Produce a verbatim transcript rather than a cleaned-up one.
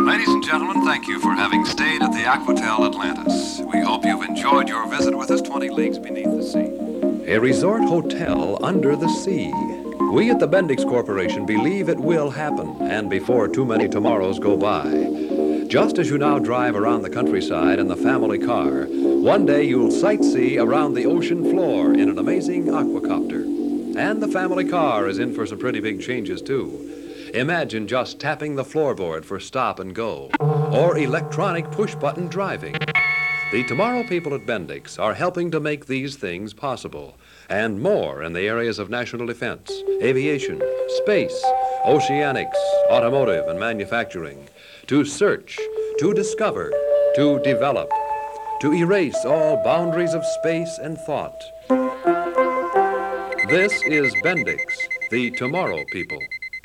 Ladies and gentlemen, thank you for having stayed at the Aquatel Atlantis. We hope you've enjoyed your visit with us twenty leagues beneath the sea. A resort hotel under the sea. We at the Bendix Corporation believe it will happen, and before too many tomorrows go by. Just as you now drive around the countryside in the family car, one day you'll sightsee around the ocean floor in an amazing aquacopter. And the family car is in for some pretty big changes, too. Imagine just tapping the floorboard for stop and go, or electronic push-button driving. The Tomorrow people at Bendix are helping to make these things possible, and more in the areas of national defense, aviation, space, oceanics, automotive, and manufacturing, to search, to discover, to develop, to erase all boundaries of space and thought. This is Bendix, the Tomorrow people.